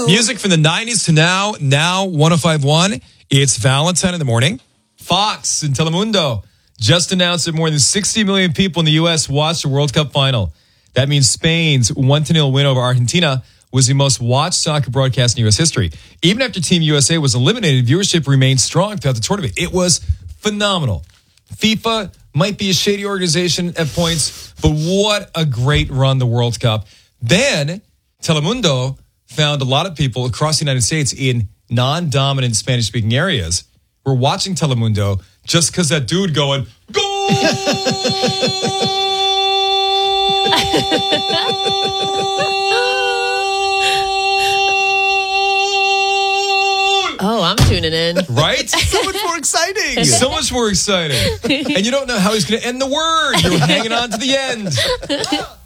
Music from the 90s to now 105.1. It's Valentine in the morning. Fox and Telemundo just announced that more than 60 million people in the U.S. watched the World Cup final. That means Spain's 1-0 win over Argentina was the most watched soccer broadcast in U.S. history. Even after Team USA was eliminated, viewership remained strong throughout the tournament. It was phenomenal. FIFA might be a shady organization at points, but what a great run the World Cup. Then Telemundo found a lot of people across the United States in non-dominant Spanish-speaking areas were watching Telemundo just because that dude going, goal! Oh, I'm tuning in. Right? So much more exciting. So much more exciting. And you don't know how he's going to end the word. You're hanging on to the end.